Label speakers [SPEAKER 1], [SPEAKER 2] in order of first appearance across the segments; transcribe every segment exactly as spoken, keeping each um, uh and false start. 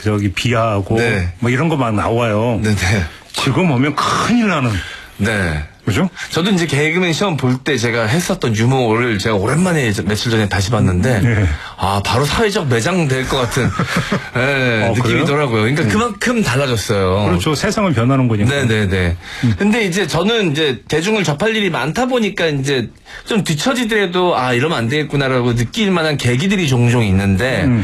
[SPEAKER 1] 저기 비하하고
[SPEAKER 2] 네.
[SPEAKER 1] 뭐 이런 거 막 나와요.
[SPEAKER 2] 네네.
[SPEAKER 1] 지금 오면 큰일 나는.
[SPEAKER 2] 네.
[SPEAKER 1] 그죠?
[SPEAKER 2] 저도 이제 개그맨 시험 볼 때 제가 했었던 유머를 제가 오랜만에 며칠 전에 다시 봤는데,
[SPEAKER 1] 네. 아,
[SPEAKER 2] 바로 사회적 매장 될 것 같은, 네,
[SPEAKER 1] 어,
[SPEAKER 2] 느낌이더라고요. 그러니까
[SPEAKER 1] 음.
[SPEAKER 2] 그만큼 달라졌어요.
[SPEAKER 1] 그렇죠. 세상은 변하는 거니까.
[SPEAKER 2] 네네네.
[SPEAKER 1] 음.
[SPEAKER 2] 근데 이제 저는 이제 대중을 접할 일이 많다 보니까 이제 좀 뒤처지더라도 아, 이러면 안 되겠구나라고 느낄 만한 계기들이 종종 있는데, 음.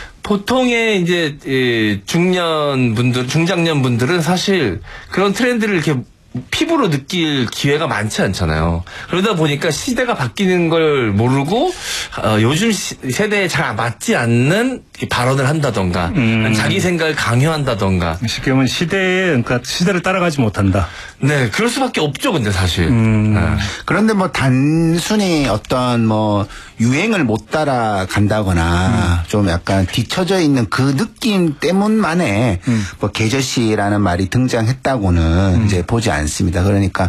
[SPEAKER 2] 보통의 이제 중년 분들, 중장년 분들은 사실 그런 트렌드를 이렇게 피부로 느낄 기회가 많지 않잖아요. 그러다 보니까 시대가 바뀌는 걸 모르고 어, 요즘 시, 세대에 잘 맞지 않는 발언을 한다던가 음. 자기 생각을 강요한다던가
[SPEAKER 1] 쉽게 보면 시대에 그러니까 시대를 따라가지 못한다.
[SPEAKER 2] 네, 그럴 수밖에 없죠. 근데 사실.
[SPEAKER 1] 음.
[SPEAKER 2] 네.
[SPEAKER 3] 그런데 뭐 단순히 어떤 뭐 유행을 못 따라간다거나 음. 좀 약간 뒤처져 있는 그 느낌 때문만에 음. 뭐 계저씨라는 말이 등장했다고는 음. 이제 보지 않습니다. 그러니까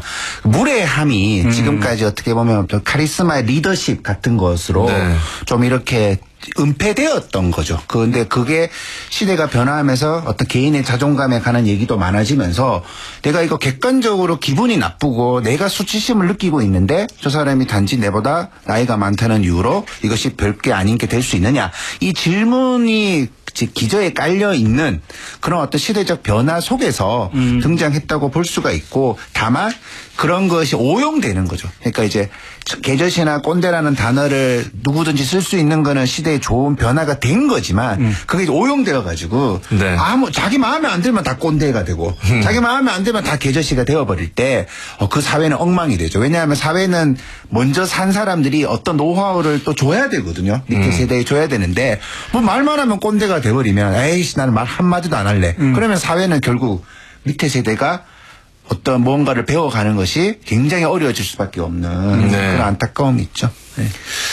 [SPEAKER 3] 무례함이 음. 지금까지 어떻게 보면 카리스마의 리더십 같은 것으로 네. 좀 이렇게 은폐되었던 거죠. 그런데 그게 시대가 변화하면서 어떤 개인의 자존감에 관한 얘기도 많아지면서 내가 이거 객관적으로 기분이 나쁘고 내가 수치심을 느끼고 있는데 저 사람이 단지 내보다 나이가 많다는 이유로 이것이 별게 아닌 게 될 수 있느냐. 이 질문이 기저에 깔려 있는 그런 어떤 시대적 변화 속에서 음. 등장했다고 볼 수가 있고 다만 그런 것이 오용되는 거죠. 그러니까 이제 계저씨나 꼰대라는 단어를 누구든지 쓸 수 있는 거는 시대의 좋은 변화가 된 거지만 음. 그게 오용되어 가지고 네. 아무 자기 마음에 안 들면 다 꼰대가 되고 음. 자기 마음에 안 들면 다 계저씨가 되어버릴 때 그 사회는 엉망이 되죠. 왜냐하면 사회는 먼저 산 사람들이 어떤 노하우를 또 줘야 되거든요. 밑에 음. 세대에 줘야 되는데 뭐 말만 하면 꼰대가 돼버리면 에이씨 나는 말 한마디도 안 할래. 음. 그러면 사회는 결국 밑에 세대가 어떤 무언가를 배워가는 것이 굉장히 어려워질 수밖에 없는 네. 그런 안타까움이 있죠. 네.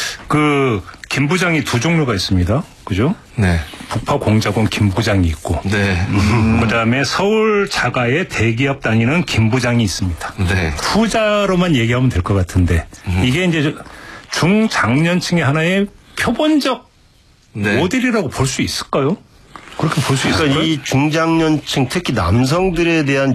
[SPEAKER 1] 그 김 부장이 두 종류가 있습니다. 그죠?
[SPEAKER 2] 네.
[SPEAKER 1] 북파 공작원 김 부장이 있고,
[SPEAKER 2] 네.
[SPEAKER 1] 음. 그다음에 서울 자가의 대기업 다니는 김 부장이 있습니다.
[SPEAKER 2] 네.
[SPEAKER 1] 후자로만 얘기하면 될 것 같은데 음. 이게 이제 중장년층의 하나의 표본적 네. 모델이라고 볼 수 있을까요? 그렇게 볼 수 있을까요?
[SPEAKER 4] 그러니까 이 중장년층 특히 남성들에 대한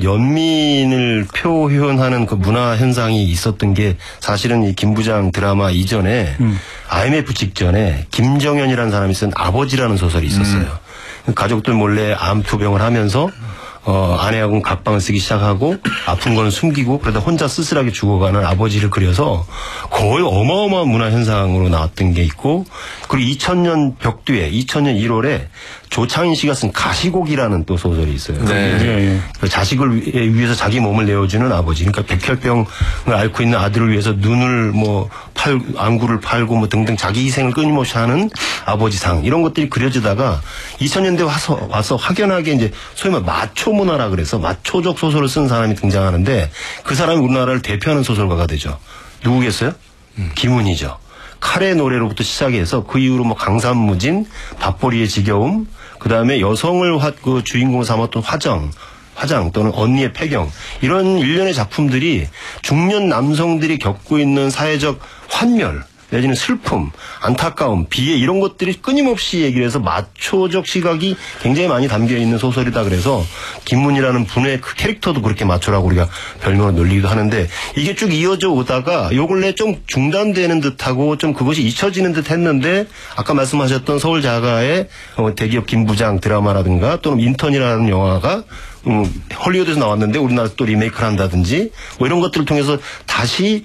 [SPEAKER 4] 연민을 표현하는 그 문화 현상이 있었던 게 사실은 이 김 부장 드라마 이전에 음. 아이엠에프 직전에 김정현이라는 사람이 쓴 아버지라는 소설이 있었어요. 음. 가족들 몰래 암 투병을 하면서 어, 아내하고는 각방을 쓰기 시작하고 아픈 건 숨기고 그러다 혼자 쓸쓸하게 죽어가는 아버지를 그려서 거의 어마어마한 문화 현상으로 나왔던 게 있고 그리고 이천 년 벽두에 이천 년 일월에 조창인 씨가 쓴 가시곡이라는 또 소설이 있어요.
[SPEAKER 2] 네.
[SPEAKER 1] 네.
[SPEAKER 4] 그 자식을 위해서 자기 몸을 내어주는 아버지. 그러니까 백혈병을 앓고 있는 아들을 위해서 눈을 뭐 팔, 안구를 팔고 뭐 등등 자기 희생을 끊임없이 하는 아버지상 이런 것들이 그려지다가 이천 년대 와서 와서 확연하게 이제 소위 말 마초 문화라 그래서 마초적 소설을 쓴 사람이 등장하는데 그 사람이 우리나라를 대표하는 소설가가 되죠. 누구겠어요? 음. 김훈이죠. 칼의 노래로부터 시작해서 그 이후로 뭐 강산무진, 밥벌이의 지겨움, 그 다음에 여성을 화, 그 주인공 삼았던 화정, 화장 또는 언니의 폐경 이런 일련의 작품들이 중년 남성들이 겪고 있는 사회적 환멸 내지는 슬픔, 안타까움, 비애 이런 것들이 끊임없이 얘기를 해서 마초적 시각이 굉장히 많이 담겨있는 소설이다 그래서 김문이라는 분의 그 캐릭터도 그렇게 마초라고 우리가 별명으로 놀리기도 하는데 이게 쭉 이어져 오다가 요 근래 좀 중단되는 듯하고 좀 그것이 잊혀지는 듯 했는데 아까 말씀하셨던 서울 자가의 대기업 김부장 드라마라든가 또는 인턴이라는 영화가 음, 헐리우드에서 나왔는데 우리나라에서 또 리메이크를 한다든지 뭐 이런 것들을 통해서 다시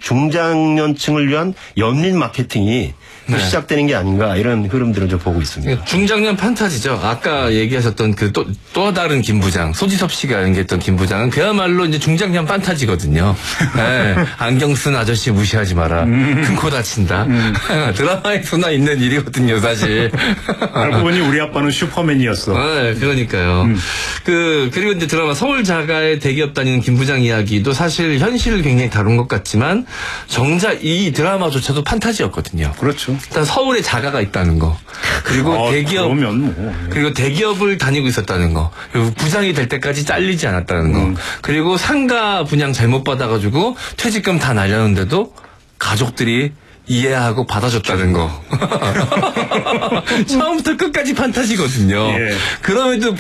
[SPEAKER 4] 중장년층을 위한 연민 마케팅이 네. 시작되는 게 아닌가 이런 흐름들을 좀 보고 있습니다.
[SPEAKER 2] 중장년 판타지죠. 아까 얘기하셨던 그 또 또 다른 김 부장, 소지섭 씨가 연기했던 김 부장은 그야말로 이제 중장년 판타지거든요. 네. 안경 쓴 아저씨 무시하지 마라. 음. 큰 코 다친다. 음. 드라마에서나 있는 일이거든요, 사실.
[SPEAKER 1] 알고 보니 우리 아빠는 슈퍼맨이었어.
[SPEAKER 2] 네, 그러니까요. 음. 그 그리고 이제 드라마 서울 자가의 대기업 다니는 김 부장 이야기도 사실 현실을 굉장히 다룬 것 같지만 정작 이 드라마조차도 판타지였거든요.
[SPEAKER 1] 그렇죠.
[SPEAKER 2] 일단 서울에 자가가 있다는 거. 그리고
[SPEAKER 1] 어,
[SPEAKER 2] 대기업
[SPEAKER 1] 그러면 뭐.
[SPEAKER 2] 그리고 대기업을 다니고 있었다는 거. 그리고 부장이 될 때까지 잘리지 않았다는 거. 음. 그리고 상가 분양 잘못 받아가지고 퇴직금 다 날렸는데도 가족들이 이해하고 받아줬다는 거. 처음부터 끝까지 판타지거든요. 예. 그럼에도